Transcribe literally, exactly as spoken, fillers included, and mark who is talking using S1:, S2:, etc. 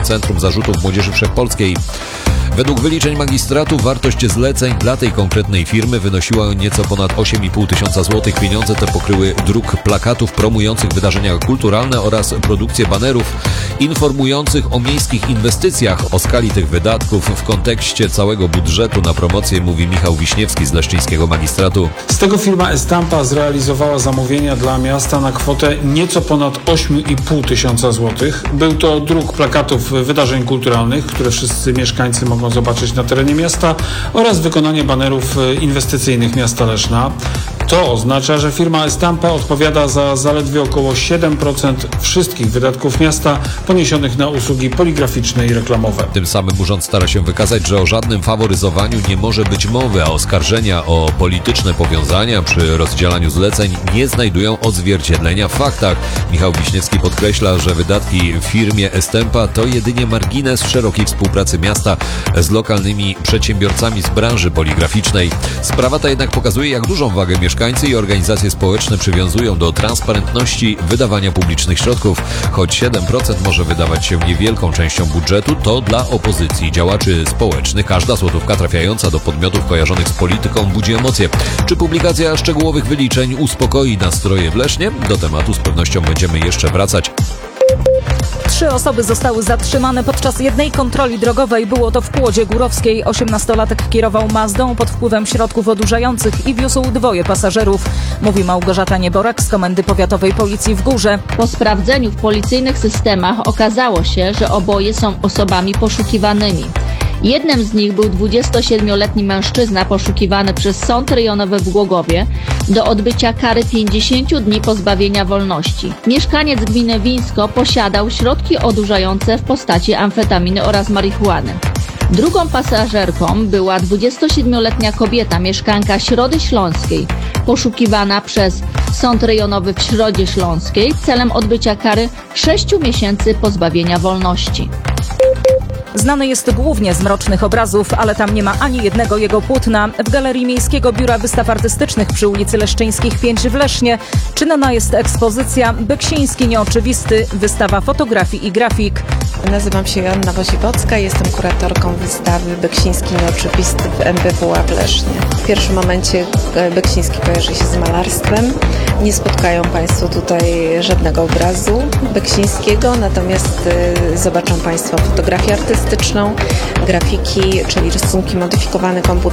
S1: Centrum Zarzutów Młodzieży Wszechpolskiej. Według wyliczeń magistratu wartość zleceń dla tej konkretnej firmy wynosiła nieco ponad osiem i pół tysiąca złotych. Pieniądze te pokryły druk plakatów promujących wydarzenia kulturalne oraz produkcję banerów informujących o miejskich inwestycjach. O skali tych wydatków w kontekście całego budżetu na promocję mówi Michał Wiśniewski z leszczyńskiego magistratu.
S2: Z tego firma Estampa zrealizowała zamówienia dla miasta na kwotę nieco ponad osiem i pół tysiąca złotych. Był to druk plakatów wydarzeń kulturalnych, które wszyscy mieszkańcy mogą zobaczyć na terenie miasta, oraz wykonanie banerów inwestycyjnych miasta Leszna. To oznacza, że firma Estampa odpowiada za zaledwie około siedem procent wszystkich wydatków miasta poniesionych na usługi poligraficzne i reklamowe.
S1: Tym samym urząd stara się wykazać, że o żadnym faworyzowaniu nie może być mowy, a oskarżenia o polityczne powiązania przy rozdzielaniu zleceń nie znajdują odzwierciedlenia w faktach. Michał Wiśniewski podkreśla, że wydatki w firmie Estampa to jedynie margines szerokiej współpracy miasta z lokalnymi przedsiębiorcami z branży poligraficznej. Sprawa ta jednak pokazuje, jak dużą wagę mieszkańcy i organizacje społeczne przywiązują do transparentności wydawania publicznych środków. Choć siedem procent może wydawać się niewielką częścią budżetu, to dla opozycji działaczy społecznych każda złotówka trafiająca do podmiotów kojarzonych z polityką budzi emocje. Czy publikacja szczegółowych wyliczeń uspokoi nastroje w Lesznie? Do tematu z pewnością będziemy jeszcze wracać.
S3: Trzy osoby zostały zatrzymane podczas jednej kontroli drogowej. Było to w Kłodzie Górowskiej. Osiemnastolatek kierował Mazdą pod wpływem środków odurzających i wiózł dwoje pasażerów. Mówi Małgorzata Nieborak z Komendy Powiatowej Policji w Górze.
S4: Po sprawdzeniu w policyjnych systemach okazało się, że oboje są osobami poszukiwanymi. Jednym z nich był dwudziestosiedmioletni mężczyzna poszukiwany przez Sąd Rejonowy w Głogowie do odbycia kary pięćdziesięciu dni pozbawienia wolności. Mieszkaniec gminy Wińsko posiadał środki odurzające w postaci amfetaminy oraz marihuany. Drugą pasażerką była dwudziestosiedmioletnia kobieta, mieszkanka Środy Śląskiej, poszukiwana przez Sąd Rejonowy w Środzie Śląskiej celem odbycia kary sześciu miesięcy pozbawienia wolności.
S3: Znany jest głównie z mrocznych obrazów, ale tam nie ma ani jednego jego płótna. W Galerii Miejskiego Biura Wystaw Artystycznych przy ulicy Leszczyńskich pięć w Lesznie czynna jest ekspozycja Beksiński Nieoczywisty, wystawa fotografii i grafik.
S5: Nazywam się Joanna Wozibocka, jestem kuratorką wystawy Beksiński Nieoczywisty w M B W A w Lesznie. W pierwszym momencie Beksiński kojarzy się z malarstwem. Nie spotkają Państwo tutaj żadnego obrazu Beksińskiego, natomiast y, zobaczą Państwo fotografię artystyczną, grafiki, czyli rysunki modyfikowane komputerem.